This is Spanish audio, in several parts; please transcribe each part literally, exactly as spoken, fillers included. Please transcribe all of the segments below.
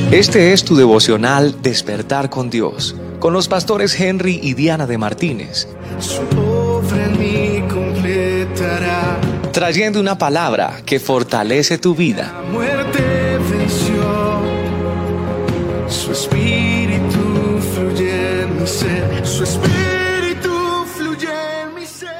Este es tu devocional Despertar con Dios, con los pastores Henry y Diana de Martínez. Su obra en mí completará. Trayendo una palabra que fortalece tu vida. La muerte venció. Su espíritu fluye en mi ser. Su espíritu fluye en mi ser.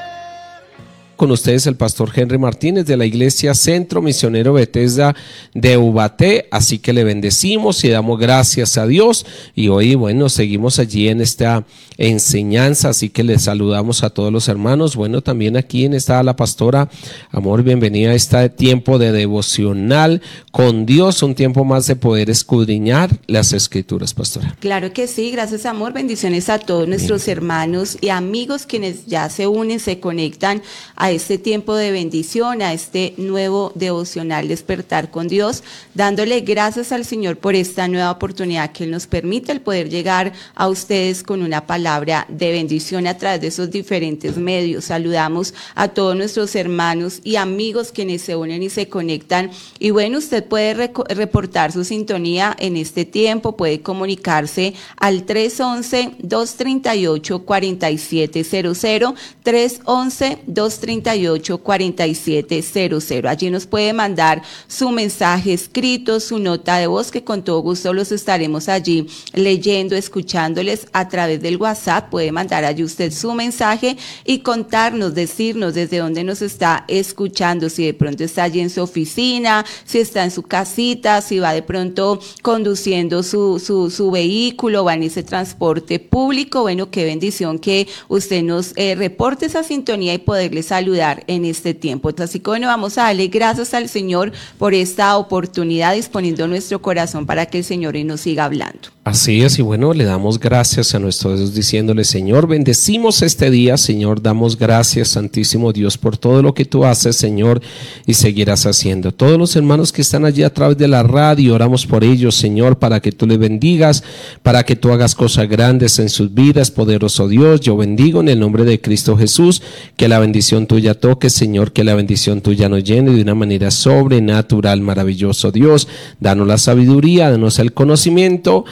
Con ustedes el pastor Henry Martínez de la Iglesia Centro Misionero Bethesda de Ubaté, así que le bendecimos y damos gracias a Dios, y hoy bueno seguimos allí en esta enseñanza, así que les saludamos a todos los hermanos. Bueno, también aquí está la pastora Amor, bienvenida a este tiempo de devocional con Dios, un tiempo más de poder escudriñar las Escrituras, pastora. Claro que sí, gracias Amor, bendiciones a todos nuestros Bien. hermanos y amigos quienes ya se unen, se conectan a este tiempo de bendición, a este nuevo devocional Despertar con Dios, dándole gracias al Señor por esta nueva oportunidad que Él nos permite, el poder llegar a ustedes con una palabra de bendición a través de esos diferentes medios. Saludamos a todos nuestros hermanos y amigos quienes se unen y se conectan, y bueno, usted puede reco- reportar su sintonía en este tiempo, puede comunicarse al tres once, dos treinta y ocho, cuarenta y siete cero cero, tres once, dos treinta y ocho, cuarenta y siete cero cero. Allí nos puede mandar su mensaje escrito, su nota de voz, que con todo gusto los estaremos allí leyendo, escuchándoles a través del WhatsApp. Puede mandar allí usted su mensaje y contarnos, decirnos desde dónde nos está escuchando, si de pronto está allí en su oficina, si está en su casita, si va de pronto conduciendo su, su, su vehículo, va en ese transporte público. Bueno, qué bendición que usted nos eh, reporte esa sintonía y poderle saludar en este tiempo. Así que bueno, vamos a darle gracias al Señor por esta oportunidad, disponiendo nuestro corazón para que el Señor nos siga hablando. Así es, y bueno, le damos gracias a nuestro Dios diciéndole: Señor, bendecimos este día, Señor, damos gracias, Santísimo Dios, por todo lo que tú haces, Señor, y seguirás haciendo. Todos los hermanos que están allí a través de la radio, oramos por ellos, Señor, para que tú les bendigas, para que tú hagas cosas grandes en sus vidas, poderoso Dios. Yo bendigo en el nombre de Cristo Jesús, que la bendición tuya toque, Señor, que la bendición tuya nos llene de una manera sobrenatural, maravilloso Dios. Danos la sabiduría, danos el conocimiento.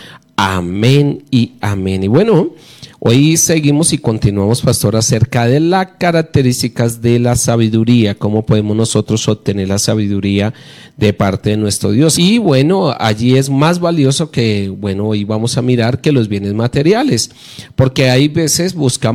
Amén y amén. Y bueno, hoy seguimos y continuamos, pastor, acerca de las características de la sabiduría, cómo podemos nosotros obtener la sabiduría de parte de nuestro Dios. Y bueno, allí es más valioso que, bueno, hoy vamos a mirar que los bienes materiales, porque hay veces buscamos